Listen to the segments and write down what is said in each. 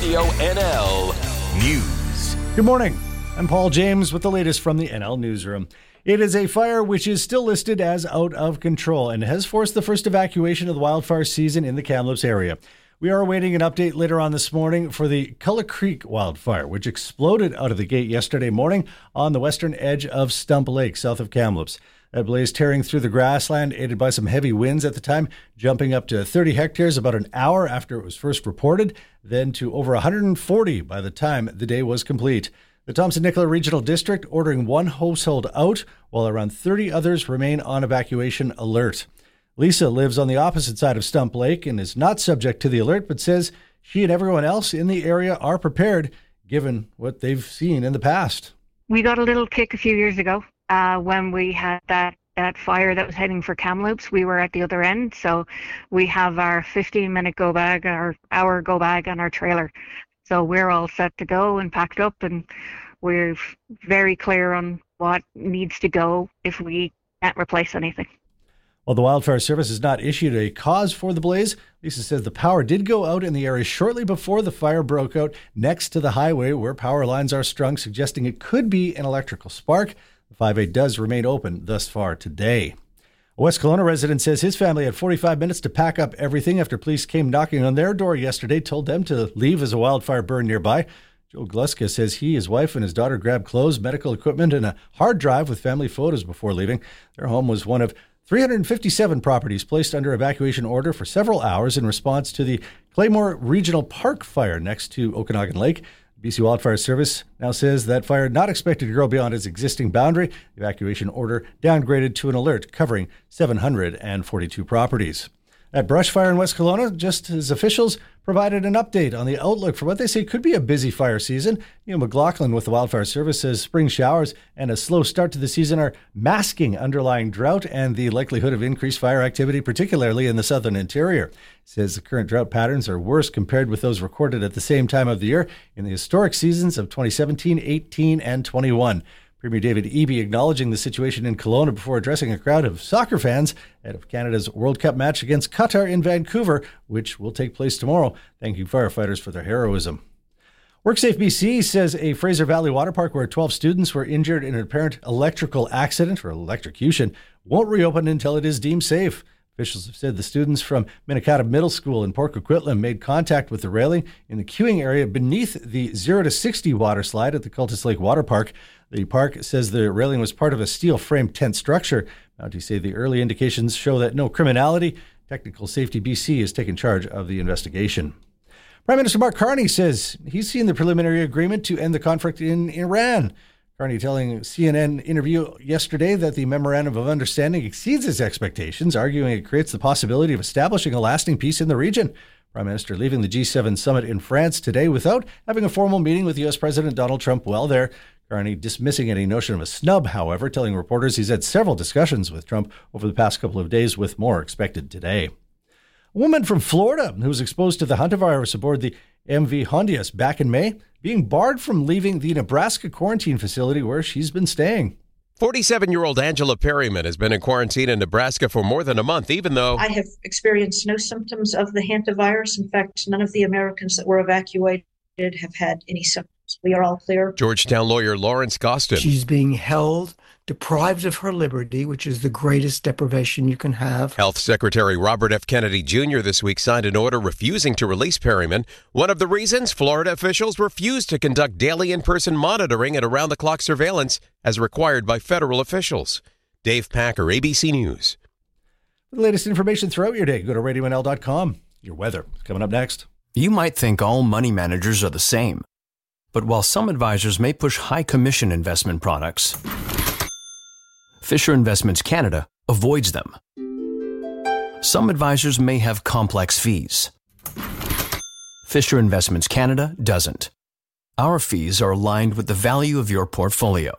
Radio NL News. Good morning. I'm Paul James with the latest from the NL Newsroom. It is a fire which is still listed as out of control and has forced the first evacuation of the wildfire season in the Kamloops area. We are awaiting an update later on this morning for the Cullah Creek wildfire, which exploded out of the gate yesterday morning on the western edge of Stump Lake, south of Kamloops. That blaze tearing through the grassland, aided by some heavy winds at the time, jumping up to 30 hectares about an hour after it was first reported, then to over 140 by the time the day was complete. The Thompson-Nicola Regional District ordering one household out, while around 30 others remain on evacuation alert. Lisa lives on the opposite side of Stump Lake and is not subject to the alert, but says she and everyone else in the area are prepared, given what they've seen in the past. We got a little kick a few years ago when we had that fire that was heading for Kamloops. We were at the other end, so we have our 15-minute go bag, our hour go bag, and our trailer. So we're all set to go and packed up, and we're very clear on what needs to go if we can't replace anything. While the Wildfire Service has not issued a cause for the blaze, Lisa says the power did go out in the area shortly before the fire broke out next to the highway where power lines are strung, suggesting it could be an electrical spark. The 5A does remain open thus far today. A West Kelowna resident says his family had 45 minutes to pack up everything after police came knocking on their door yesterday, told them to leave as a wildfire burned nearby. Joe Gluska says he, his wife, and his daughter grabbed clothes, medical equipment, and a hard drive with family photos before leaving. Their home was one of 357 properties placed under evacuation order for several hours in response to the Claymore Regional Park fire next to Okanagan Lake. BC Wildfire Service now says that fire not expected to grow beyond its existing boundary. The evacuation order downgraded to an alert covering 742 properties. At brush fire in West Kelowna, just as officials provided an update on the outlook for what they say could be a busy fire season. Neil McLaughlin with the Wildfire Service says spring showers and a slow start to the season are masking underlying drought and the likelihood of increased fire activity, particularly in the southern interior. He says the current drought patterns are worse compared with those recorded at the same time of the year in the historic seasons of 2017, 18, and 21. Premier David Eby acknowledging the situation in Kelowna before addressing a crowd of soccer fans ahead of Canada's World Cup match against Qatar in Vancouver, which will take place tomorrow, thanking firefighters for their heroism. WorkSafe BC says a Fraser Valley water park where 12 students were injured in an apparent electrical accident or electrocution won't reopen until it is deemed safe. Officials have said the students from Minikata Middle School in Port Coquitlam made contact with the railing in the queuing area beneath the 0 to 60 water slide at the Cultus Lake Water Park. The park says the railing was part of a steel-framed tent structure. Mounties say the early indications show that no criminality. Technical Safety BC has taken charge of the investigation. Prime Minister Mark Carney says he's seen the preliminary agreement to end the conflict in Iran. Carney telling CNN interview yesterday that the Memorandum of Understanding exceeds his expectations, arguing it creates the possibility of establishing a lasting peace in the region. Prime Minister leaving the G7 summit in France today without having a formal meeting with U.S. President Donald Trump while there. Carney dismissing any notion of a snub, however, telling reporters he's had several discussions with Trump over the past couple of days, with more expected today. A woman from Florida who was exposed to the hantavirus aboard the MV Hondias back in May, being barred from leaving the Nebraska quarantine facility where she's been staying. 47-year-old Angela Perryman has been in quarantine in Nebraska for more than a month, even though I have experienced no symptoms of the hantavirus. In fact, none of the Americans that were evacuated have had any symptoms. We are all clear. Georgetown lawyer Lawrence Gostin. She's being held, deprived of her liberty, which is the greatest deprivation you can have. Health Secretary Robert F. Kennedy Jr. this week signed an order refusing to release Perryman. One of the reasons, Florida officials refused to conduct daily in-person monitoring and around-the-clock surveillance as required by federal officials. Dave Packer, ABC News. For the latest information throughout your day, go to RadioNL.com. Your weather is coming up next. You might think all money managers are the same. But while some advisors may push high commission investment products, Fisher Investments Canada avoids them. Some advisors may have complex fees. Fisher Investments Canada doesn't. Our fees are aligned with the value of your portfolio.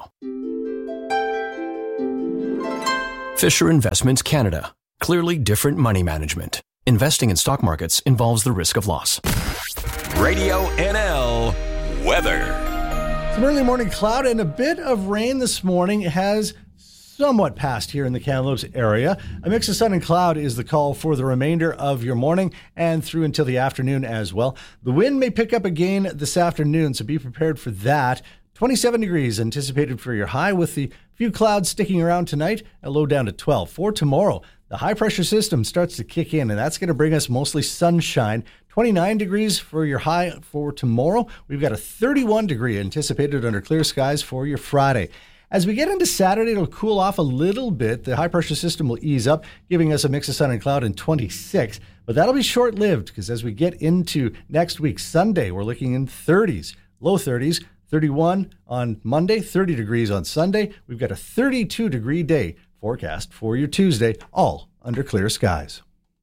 Fisher Investments Canada. Clearly different money management. Investing in stock markets involves the risk of loss. Radio NL weather. Some early morning cloud and a bit of rain this morning has somewhat past here in the Kamloops area. A mix of sun and cloud is the call for the remainder of your morning and through until the afternoon as well. The wind may pick up again this afternoon, so be prepared for that. 27 degrees anticipated for your high, with the few clouds sticking around tonight, a low down to 12. For tomorrow, the high pressure system starts to kick in, and that's going to bring us mostly sunshine. 29 degrees for your high for tomorrow. We've got a 31 degree anticipated under clear skies for your Friday. As we get into Saturday, it'll cool off a little bit. The high pressure system will ease up, giving us a mix of sun and cloud and 26. But that'll be short-lived, because as we get into next week, Sunday, we're looking in 30s, low 30s, 31 on Monday, 30 degrees on Sunday. We've got a 32-degree day forecast for your Tuesday, all under clear skies.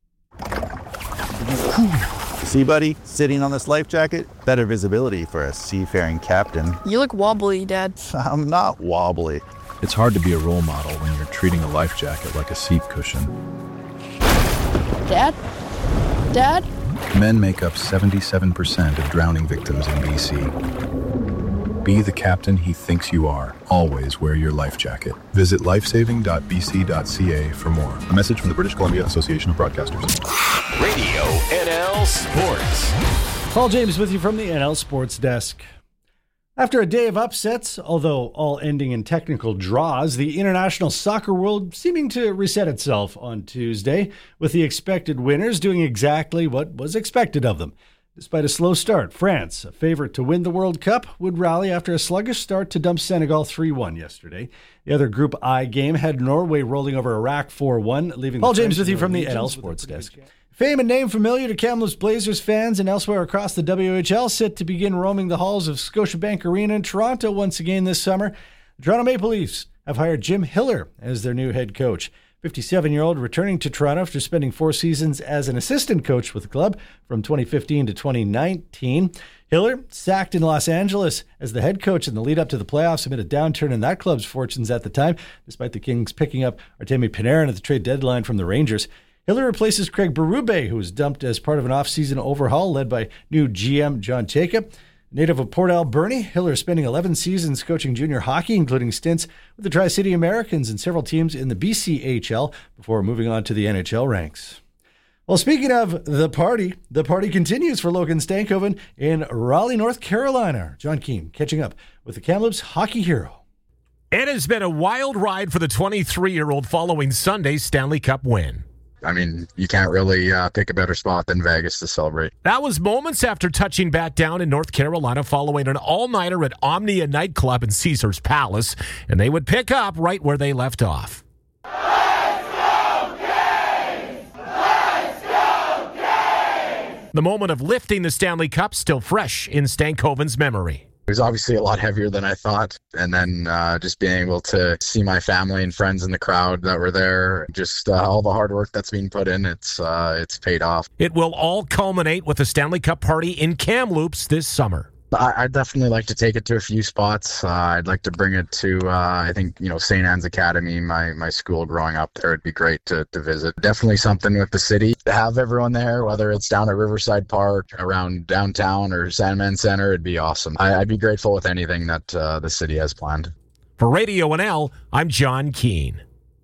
See, buddy, sitting on this life jacket, better visibility for a seafaring captain. You look wobbly, Dad. I'm not wobbly. It's hard to be a role model when you're treating a life jacket like a seat cushion. Dad? Dad? Men make up 77% of drowning victims in BC. Be the captain he thinks you are. Always wear your life jacket. Visit lifesaving.bc.ca for more. A message from the British Columbia Association of Broadcasters. Radio NL Sports. Paul James with you from the NL Sports Desk. After a day of upsets, although all ending in technical draws, the international soccer world seeming to reset itself on Tuesday, with the expected winners doing exactly what was expected of them. Despite a slow start, France, a favorite to win the World Cup, would rally after a sluggish start to dump Senegal 3-1 yesterday. The other Group I game had Norway rolling over Iraq 4-1, leaving Paul James with you from the NL Sports Desk. Fame and name familiar to Kamloops Blazers fans and elsewhere across the WHL set to begin roaming the halls of Scotiabank Arena in Toronto once again this summer. The Toronto Maple Leafs have hired Jim Hiller as their new head coach. 57-year-old returning to Toronto after spending 4 seasons as an assistant coach with the club from 2015 to 2019. Hiller, sacked in Los Angeles as the head coach in the lead-up to the playoffs amid a downturn in that club's fortunes at the time, despite the Kings picking up Artemi Panarin at the trade deadline from the Rangers. Hiller replaces Craig Berube, who was dumped as part of an off-season overhaul led by new GM John Jacob. Native of Port Alberni, Hiller spending 11 seasons coaching junior hockey, including stints with the Tri-City Americans and several teams in the BCHL before moving on to the NHL ranks. Well, speaking of the party continues for Logan Stankoven in Raleigh, North Carolina. John Keane catching up with the Kamloops hockey hero. It has been a wild ride for the 23-year-old following Sunday's Stanley Cup win. I mean, you can't really pick a better spot than Vegas to celebrate. That was moments after touching back down in North Carolina following an all-nighter at Omnia nightclub in Caesars Palace, and they would pick up right where they left off. Let's go Kings! Let's go Kings! The moment of lifting the Stanley Cup still fresh in Stankoven's memory. It was obviously a lot heavier than I thought, and then just being able to see my family and friends in the crowd that were there, just all the hard work that's being put in, it's paid off. It will all culminate with the Stanley Cup party in Kamloops this summer. I'd definitely like to take it to a few spots. I'd like to bring it to, I think, St. Anne's Academy, my school growing up there. It'd be great to visit. Definitely something with the city. To have everyone there, whether it's down at Riverside Park, around downtown, or Sandman Center, it'd be awesome. I'd be grateful with anything that the city has planned. For Radio NL, I'm John Keane.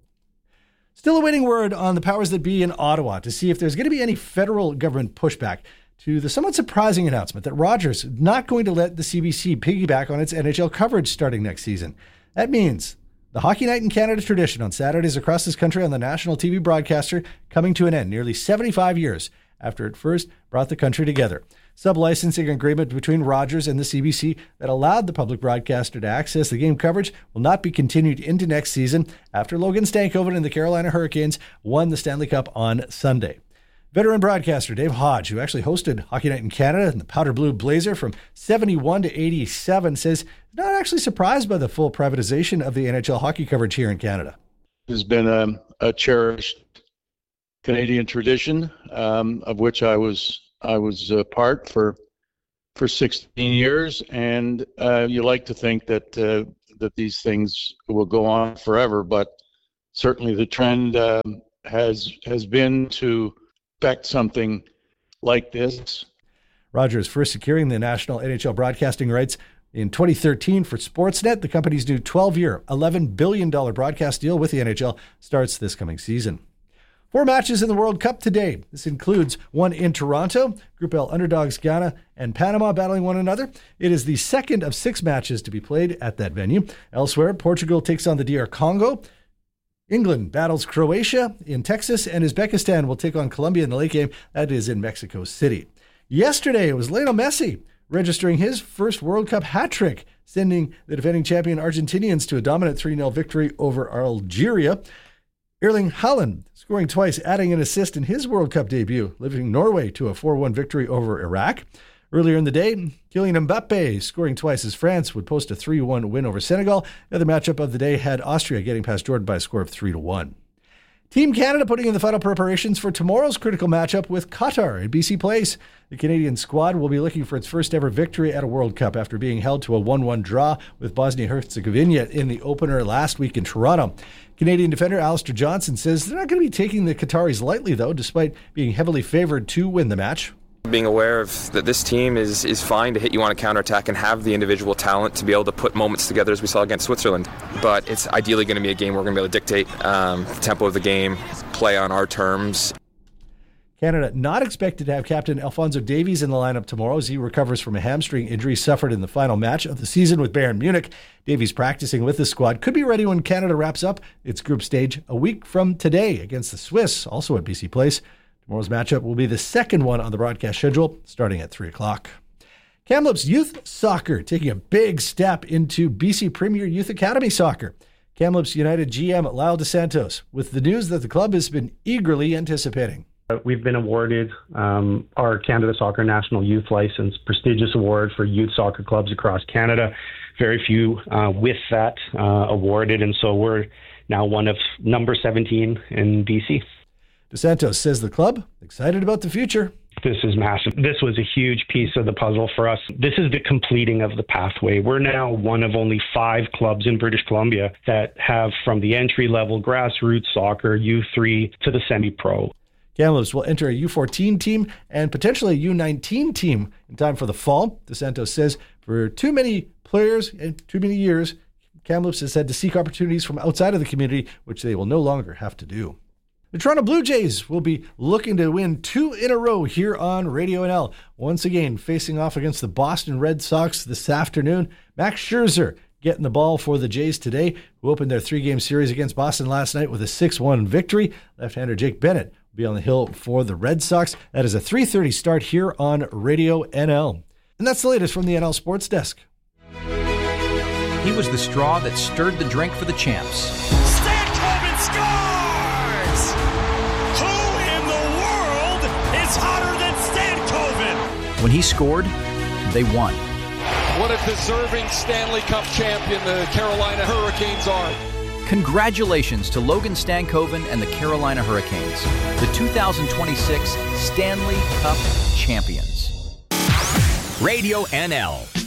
Still awaiting word on the powers that be in Ottawa to see if there's going to be any federal government pushback to the somewhat surprising announcement that Rogers is not going to let the CBC piggyback on its NHL coverage starting next season. That means the Hockey Night in Canada tradition on Saturdays across this country on the national TV broadcaster coming to an end nearly 75 years after it first brought the country together. Sub-licensing agreement between Rogers and the CBC that allowed the public broadcaster to access the game coverage will not be continued into next season after Logan Stankoven and the Carolina Hurricanes won the Stanley Cup on Sunday. Veteran broadcaster Dave Hodge, who actually hosted Hockey Night in Canada and the Powder Blue Blazer from 71 to 87, says he's not actually surprised by the full privatization of the NHL hockey coverage here in Canada. There's been a cherished Canadian tradition of which I was a part for 16 years, and you like to think that these things will go on forever, but certainly the trend has been to expect something like this. Rogers first securing the national NHL broadcasting rights in 2013 for Sportsnet. The company's new 12-year, $11 billion broadcast deal with the NHL starts this coming season. 4 matches in the World Cup today. This includes one in Toronto. Group L underdogs Ghana and Panama battling one another. It is the second of 6 matches to be played at that venue. Elsewhere, Portugal takes on the DR Congo. England battles Croatia in Texas, and Uzbekistan will take on Colombia in the late game. That is in Mexico City. Yesterday, it was Lionel Messi registering his first World Cup hat trick, sending the defending champion Argentinians to a dominant 3-0 victory over Algeria. Erling Haaland scoring twice, adding an assist in his World Cup debut, lifting Norway to a 4-1 victory over Iraq. Earlier in the day, Kylian Mbappe scoring twice as France would post a 3-1 win over Senegal. The other matchup of the day had Austria getting past Jordan by a score of 3-1. Team Canada putting in the final preparations for tomorrow's critical matchup with Qatar at BC Place. The Canadian squad will be looking for its first ever victory at a World Cup after being held to a 1-1 draw with Bosnia-Herzegovina in the opener last week in Toronto. Canadian defender Alistair Johnson says they're not going to be taking the Qataris lightly, though, despite being heavily favored to win the match. Being aware of that this team is fine to hit you on a counterattack and have the individual talent to be able to put moments together as we saw against Switzerland. But it's ideally going to be a game where we're going to be able to dictate the tempo of the game, play on our terms. Canada not expected to have captain Alphonso Davies in the lineup tomorrow as he recovers from a hamstring injury suffered in the final match of the season with Bayern Munich. Davies practicing with the squad could be ready when Canada wraps up its group stage a week from today against the Swiss, also at BC Place. Tomorrow's matchup will be the second one on the broadcast schedule, starting at 3 o'clock. Kamloops Youth Soccer taking a big step into BC Premier Youth Academy Soccer. Kamloops United GM Lyle DeSantos with the news that the club has been eagerly anticipating. We've been awarded our Canada Soccer National Youth License, prestigious award for youth soccer clubs across Canada. Very few with that awarded, and so we're now one of number 17 in BC. DeSantos says the club excited about the future. This is massive. This was a huge piece of the puzzle for us. This is the completing of the pathway. We're now one of only 5 clubs in British Columbia that have from the entry-level grassroots soccer, U3, to the semi-pro. Kamloops will enter a U14 team and potentially a U19 team in time for the fall. DeSantos says for too many players and too many years, Kamloops has had to seek opportunities from outside of the community, which they will no longer have to do. The Toronto Blue Jays will be looking to win 2 in a row here on Radio NL. Once again, facing off against the Boston Red Sox this afternoon. Max Scherzer getting the ball for the Jays today, who opened their 3-game series against Boston last night with a 6-1 victory. Left-hander Jake Bennett will be on the hill for the Red Sox. That is a 3:30 start here on Radio NL. And that's the latest from the NL Sports Desk. He was the straw that stirred the drink for the champs. Stankoven scores! Who in the world is hotter than Stankoven? When he scored, they won. What a deserving Stanley Cup champion the Carolina Hurricanes are. Congratulations to Logan Stankoven and the Carolina Hurricanes, the 2026 Stanley Cup champions. Radio NL